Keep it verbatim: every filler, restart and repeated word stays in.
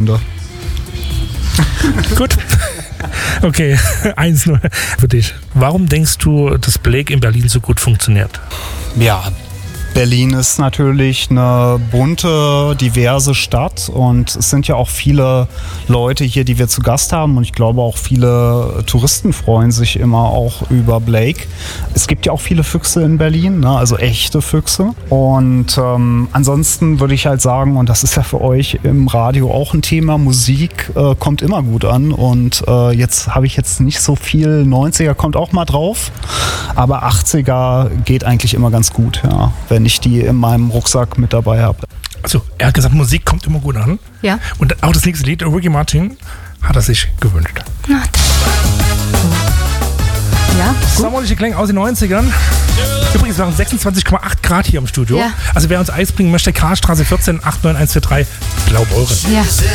Freunde. Gut. Okay, eins nur für dich. Warum denkst du, dass Blake in Berlin so gut funktioniert? Ja, Berlin ist natürlich eine bunte, diverse Stadt und es sind ja auch viele Leute hier, die wir zu Gast haben und ich glaube auch viele Touristen freuen sich immer auch über Blake. Es gibt ja auch viele Füchse in Berlin, ne? Also echte Füchse und ähm, ansonsten würde ich halt sagen, und das ist ja für euch im Radio auch ein Thema, Musik äh, kommt immer gut an und äh, jetzt habe ich jetzt nicht so viel, neunziger kommt auch mal drauf, aber achtziger geht eigentlich immer ganz gut, ja, wenn ich die in meinem Rucksack mit dabei habe. Also, er hat gesagt, Musik kommt immer gut an. Ja. Und auch das nächste Lied, Ricky Martin, hat er sich gewünscht. Na, ja, gut. Sommerliche Klänge aus den neunzigern. Übrigens waren sechsundzwanzig Komma acht Grad hier im Studio. Ja. Also wer uns Eis bringen möchte, Karlstraße vierzehn acht neun eins vier drei, Blaubeuren. Ja.